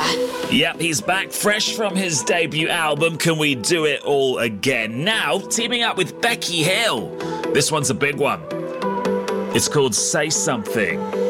Yep, he's back fresh from his debut album, Can We Do It All Again? Now, teaming up with Becky Hill. This one's a big one. It's called Say Something.